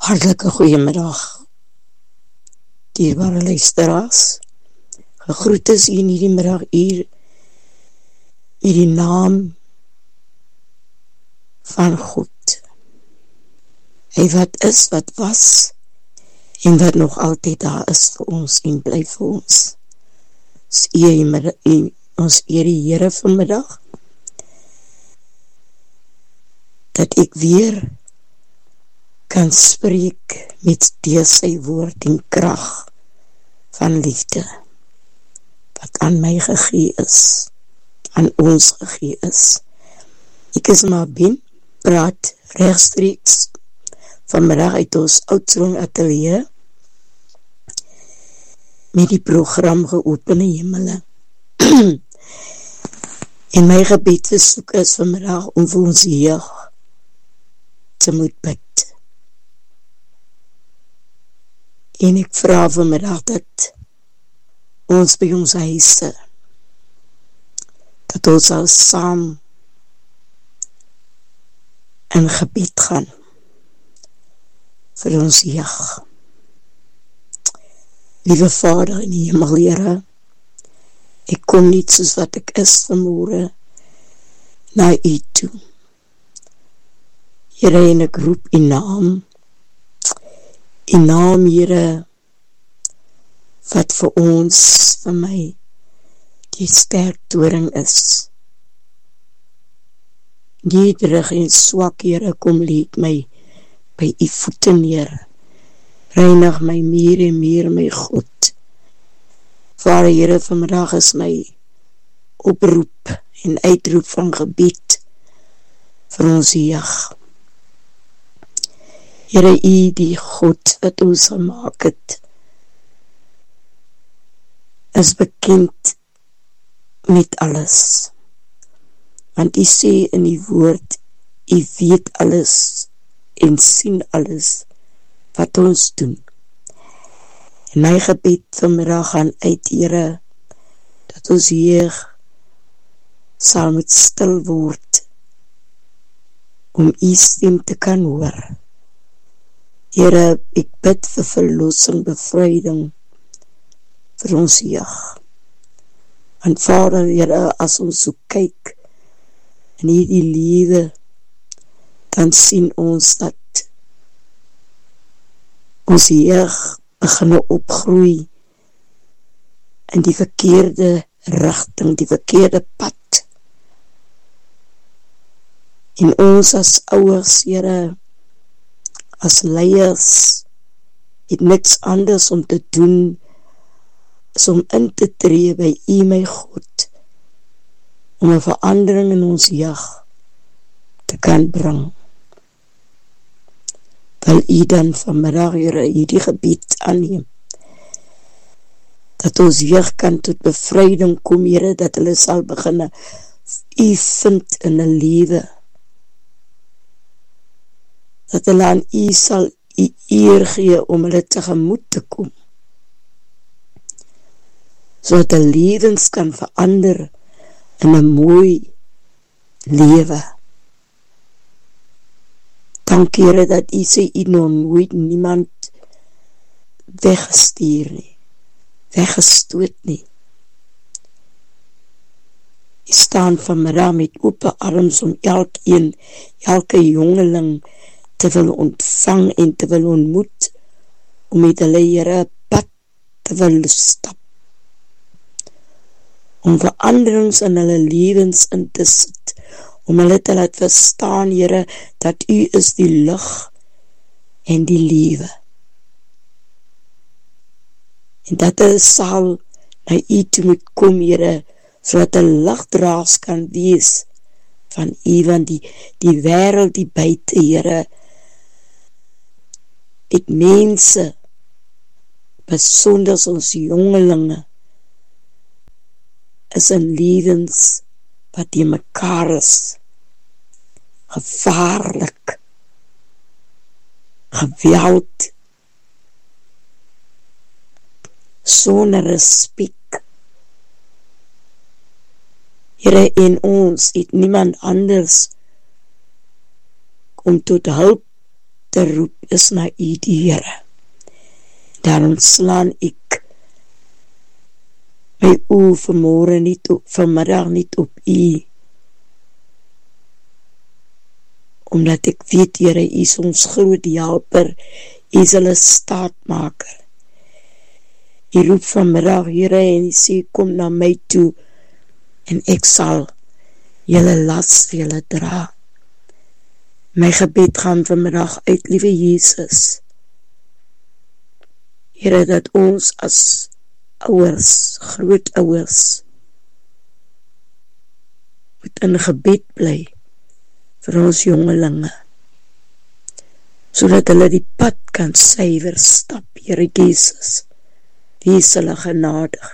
Hartlike goeiemiddag, dierbare luisteraars. Gegroet is hier in die middag hier in die naam van God. Hy wat is, wat was, en wat nog altyd daar is vir ons en bly vir ons. Ons eer die Here vanmiddag, dat ek weer kan spreek met deur sy woord en krag van liefde, wat aan my gegee is, aan ons gegee is. Ek is maar praat rechtstreeks vanmiddag uit ons Oudtshoorn atelier met die program Geopende Hemele. En my gebed versoek is vanmiddag om vir ons jeug te moet bid. En ek vraag vanmiddag dat ons by ons huise, dat ons al saam in gebed gaan vir ons jeug. Liewe Vader in die hemel, Here, ek kom niet soos wat ek is vanmorgen na U toe. Here, en ek roep U naam, Here, wat vir ons, vir my, die sterk toring is. Nederig en swak, Here, kom leed my by U voete neer. Reinig my meer en meer, my God. Vader, Here, vanmiddag is my oproep en uitroep van gebed vir ons jeug. Here, U die God wat ons gemaak het, is bekend met alles. Want U sê in die woord, U weet alles en sien alles wat ons doen. En my gebed vanmiddag gaan uit, Here, dat ons jeug sal moet stil word om U stem te kan hoor. Here, ek bid vir verlossing, bevryding vir ons jeug. Want Vader, Here, as ons so kyk in hierdie lewe, dan sien ons dat ons jeug begin opgroei in die verkeerde rigting, die verkeerde pad. En ons as ouers, Here, as leiers, het niks anders om te doen, is om in te tree by U, my God, om 'n verandering in ons jeug te kan bring. Wil U dan vanmiddag, Here, hierdie gebed aanneem, dat ons jeug kan tot bevryding kom, Here, dat hulle sal begin U vind in 'n lewe, dat hulle aan U sal U eer gee om hulle tegemoet te kom, sodat hulle lewens kan verander in 'n mooi lewe. Dankie, Here, dat U sê U nog nooit niemand weggestuur nie, weggestoot nie. U staan vanmiddag met ope arms om elke jongeling te wil ontvang en te wil ontmoet, om met hulle, Here, pad te wil stap, om veranderings in hulle lewens in te sit, om hulle te laat verstaan, Here, dat U is die lig en die lewe. En dat hulle sal na U toe moet kom, Here, sodat hulle ligdraers kan wees van U, want die wêreld, die buite, Here, het mense, besonders ons jongelinge, is in lewens wat die mekaar is, gevaarlik, geweld, sonder respek. Here, en ons het niemand anders om tot hulp te roep is na U die Here. Daarom slaan ek my oë vanmiddag niet op U, omdat ek weet, Here, U is ons groot helper, U is hulle staatmaker. U roep vanmiddag, Here, en U sê, kom na my toe, en ek sal julle las vir julle dra. My gebed gaan vanmiddag uit, liewe Jesus. Here, dat ons as ouers, grootouers, moet in gebed bly vir ons jongelinge, sodat hulle die pad kan suiwer stap, Here Jesus. Wees hulle genadig.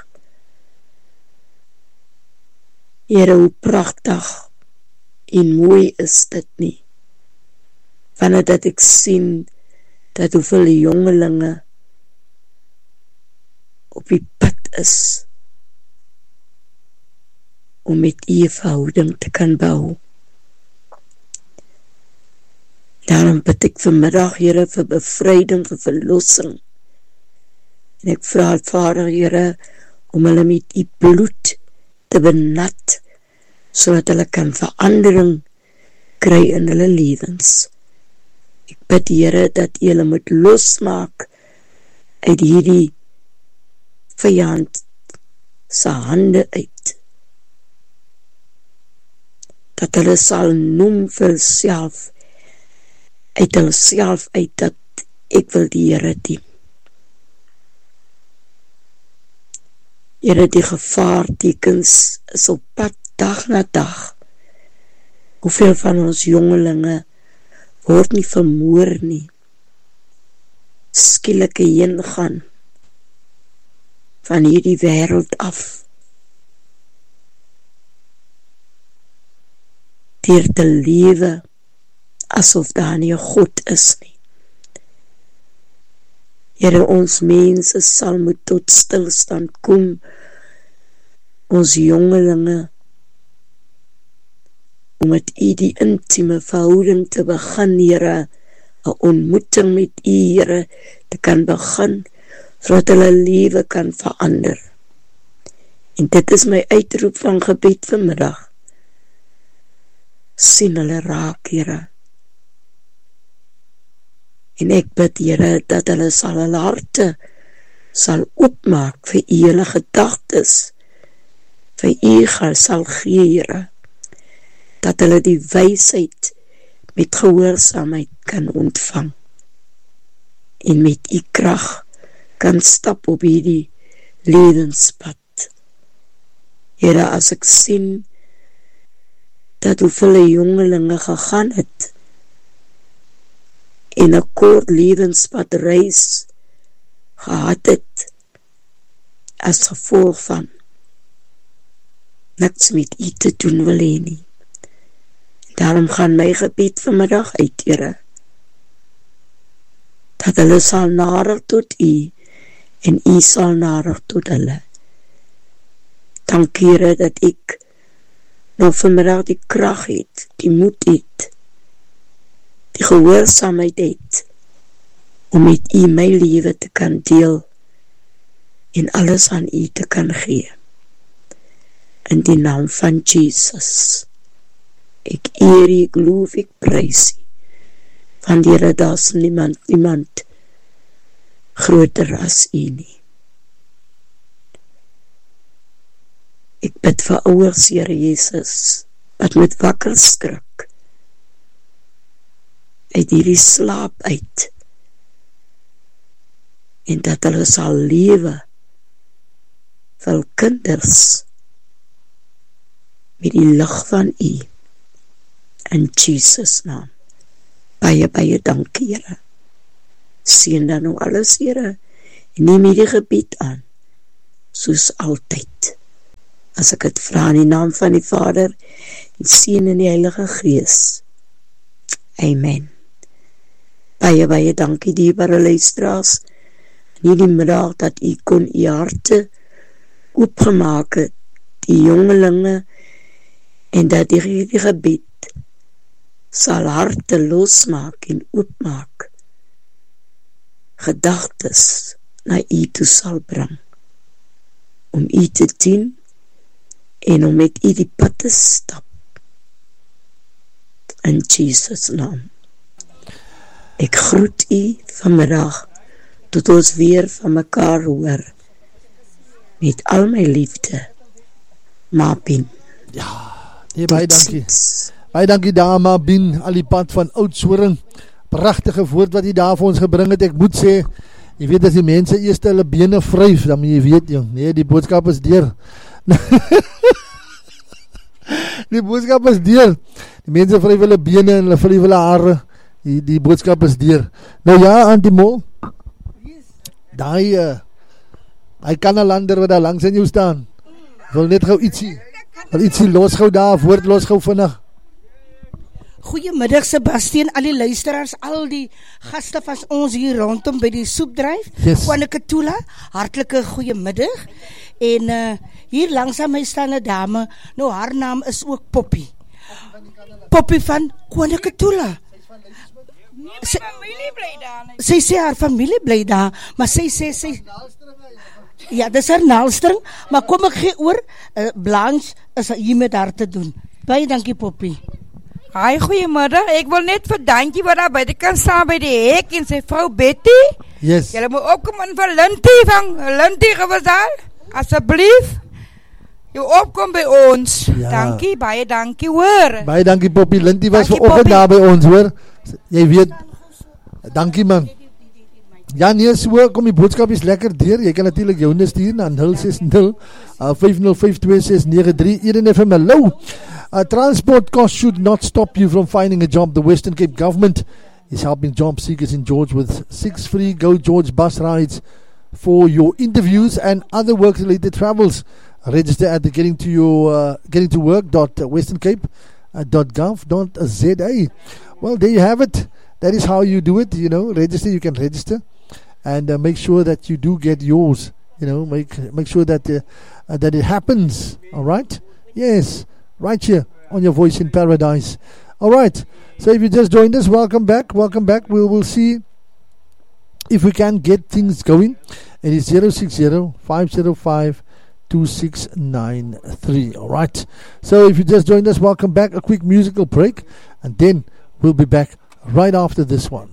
Here, hoe pragtig en mooi is dit nie, wanneer dat ek sien, dat hoeveel jongelinge op die pad is, om met U verhouding te kan bou. Daarom bid ek vanmiddag, Here, vir bevryding, vir verlossing. En ek vra, Vader, Here, om hulle met U bloed te benat, sodat hulle kan verandering kry in hulle lewens. Ek bid, Here, dat U hulle moet losmaak uit hierdie vyand se hande uit. Dat hulle sal noem vir self, uit hulle self uit, dat ek wil die Here dien. Here, die gevaartekens is op pad dag na dag. Hoeveel van ons jongelinge word nie vermoor nie, skielike heen gaan van hierdie wêreld af, deur te lewe asof daar nie 'n God is nie. Here, ons mense sal moet tot stilstand kom, ons jongelinge, om met U die intieme verhouding te begin, Here, 'n ontmoeting met U, Here, te kan begin, sodat hulle lewe kan verander. En dit is my uitroep van gebed vanmiddag. Sien hulle raak, Here. En ek bid, Here, dat hulle sal hulle harte sal oopmaak vir U, hulle gedagtes vir U sal gee, Here, dat hulle die wysheid met gehoorsaamheid kan ontvang en met U krag kan stap op hierdie lewenspad. Here, as ek sien dat hoeveel jongelinge gegaan het en 'n kort lewenspad reis gehad het as gevolg van niks met U te doen wil hê nie. Daarom gaan my gebed vanmiddag uit, Here, dat hulle sal nader tot U en U sal nader tot hulle. Dankie, Here, dat ek nou vanmiddag die krag het, die moed het, die gehoorsaamheid het, om met U my lewe te kan deel en alles aan U te kan gee. In die naam van Jesus. Ek eer U, ek loof, ek prys U. Want Here, daar's niemand groter as U nie. Ek bid vir ouers, Here Jesus, wat moet wakker skrik uit hierdie slaap uit, en dat hulle sal lewe vir kinders met die lig van U, in Jesus naam. Baie, baie dankie, Here. Seën dan nou alles, Here, en neem hierdie gebed aan, soos altyd. As ek het vra in die naam van die Vader, en Seun en die Heilige Gees. Amen. Baie, baie dankie, dierbare luisteraars, in hierdie middag dat U kon U harte oopgemaak het, die jongelinge, en dat die gebed sal harte losmaak en oopmaak gedagtes na U toe sal bring, om U te dien en om met U die pad te stap. In Jesus' naam. Ek groet U vanmiddag, tot ons weer van mekaar hoor, met al my liefde, Mabin. Baie dankie. Baie dankie daar, Mabin, al die pad van Oudtshoorn. Pragtige woord wat jy daar vir ons gebring het. Ek moet sê, jy weet as die mense eers hulle bene vryf, dan moet jy weet, jong, nee, die boodskap is deur. Die boodskap is deur. Die mense vryf hulle bene en hulle vryf hulle hare. Die boodskap is deur. Nou ja, Auntie Mol, hy Kanalander wat daar langs in jou staan, wil net gauw ietsie los gauw daar, woord los gauw vinnig. Goeiemiddag Sebastian, al die luisteraars, al die gaste van ons hier rondom by die soepdryf. Yes. Kwanekatula, hartelike goeiemiddag. En hier langs aan my staan 'n dame, nou haar naam is ook Poppy. Poppy van Kwanekatula. Sy sê haar familie bly daar, maar sy sê ja, dis haar naalstring, maar kom ek gee oor, Blanche is hier met haar te doen. Baie dankie Poppy. Hi, goeiemiddag. Ek wil net vir Dantjie wat daar by die kant staan by die hek en sy vrou Betty. Yes. Julle moet opkom in vir Lintie gewasaal. Asseblief. Jy opkom by ons. Ja. Dankie, baie dankie hoor. Baie dankie Poppy, Lintie was Dankie, vanoggend Poppy. daar by ons hoor. Jy weet, dankie man. Ja nee, so kom die boodskap is lekker deur. Jy kan natuurlik joune stuur na 060 5052693. Eden FM, hello. Transport costs should not stop you from finding a job. The Western Cape government is helping job seekers in George with 6 free Go George bus rides for your interviews and other work-related travels. Register at the gettingtowork.westerncape.gov.za. Well, there you have it. That is how you do it, you know. Register, you can register. And make sure that you do get yours. You know, make sure that that it happens. All right? Yes. Right here on your Voice in Paradise. All right. So if you just joined us, welcome back. Welcome back. We will see if we can get things going. It is 060-505-2693. All right. So if you just joined us, welcome back. A quick musical break. And then we'll be back right after this one.